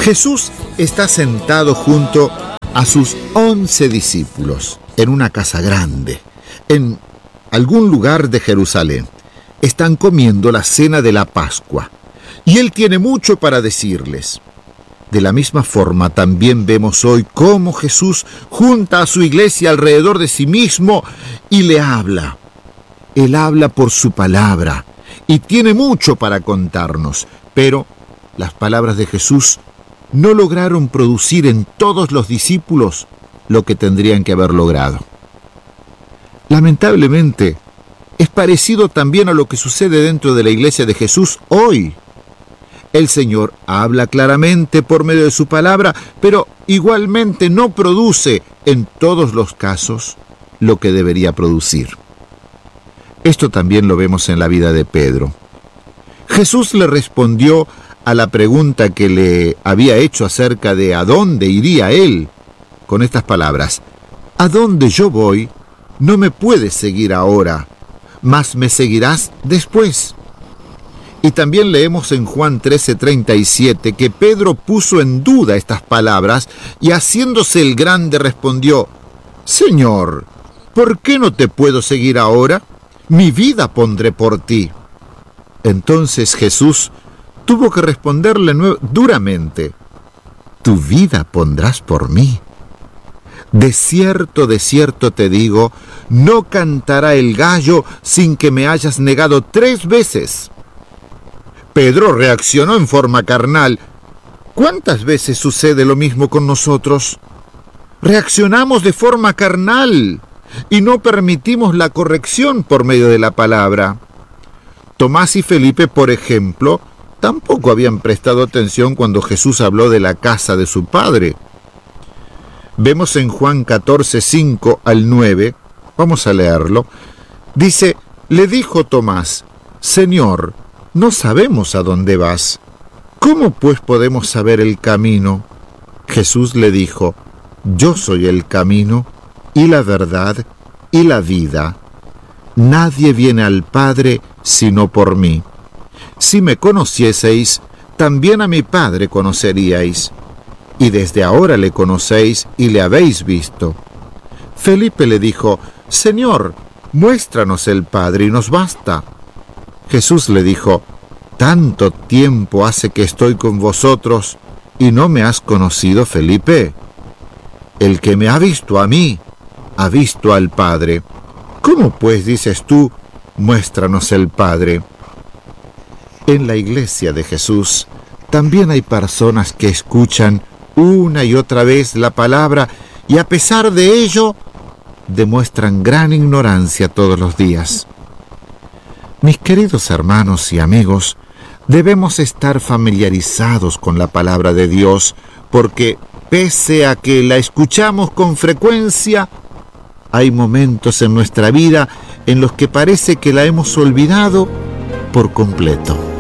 Jesús está sentado junto a sus 11 discípulos en una casa grande, en algún lugar de Jerusalén. Están comiendo la cena de la Pascua y Él tiene mucho para decirles. De la misma forma también vemos hoy cómo Jesús junta a su iglesia alrededor de sí mismo y le habla. Él habla por su palabra y tiene mucho para contarnos, pero las palabras de Jesús no lograron producir en todos los discípulos lo que tendrían que haber logrado. Lamentablemente, es parecido también a lo que sucede dentro de la iglesia de Jesús hoy. El Señor habla claramente por medio de su palabra, pero igualmente no produce en todos los casos lo que debería producir. Esto también lo vemos en la vida de Pedro. Jesús le respondió a la pregunta que le había hecho acerca de a dónde iría él, con estas palabras: «A dónde yo voy, no me puedes seguir ahora, mas me seguirás después». Y también leemos en Juan 13:37 que Pedro puso en duda estas palabras y haciéndose el grande respondió: «Señor, ¿por qué no te puedo seguir ahora? Mi vida pondré por ti». Entonces Jesús tuvo que responderle duramente: «¿Tu vida pondrás por mí? De cierto te digo, no cantará el gallo sin que me hayas negado 3 veces». Pedro reaccionó en forma carnal. ¿Cuántas veces sucede lo mismo con nosotros? Reaccionamos de forma carnal y no permitimos la corrección por medio de la palabra. Tomás y Felipe, por ejemplo, tampoco habían prestado atención cuando Jesús habló de la casa de su padre. Vemos en Juan 14:5 al 9, vamos a leerlo, dice: «Le dijo Tomás: Señor, no sabemos a dónde vas. ¿Cómo pues podemos saber el camino?». Jesús le dijo: «Yo soy el camino, y la verdad, y la vida. Nadie viene al Padre sino por mí. Si me conocieseis, también a mi Padre conoceríais, y desde ahora le conocéis y le habéis visto». Felipe le dijo: «Señor, muéstranos el Padre y nos basta». Jesús le dijo: «¿Tanto tiempo hace que estoy con vosotros y no me has conocido, Felipe? El que me ha visto a mí, ha visto al Padre. ¿Cómo pues dices tú, muéstranos el Padre?». En la iglesia de Jesús también hay personas que escuchan una y otra vez la palabra y a pesar de ello demuestran gran ignorancia todos los días. Mis queridos hermanos y amigos, debemos estar familiarizados con la palabra de Dios, porque pese a que la escuchamos con frecuencia, hay momentos en nuestra vida en los que parece que la hemos olvidado por completo.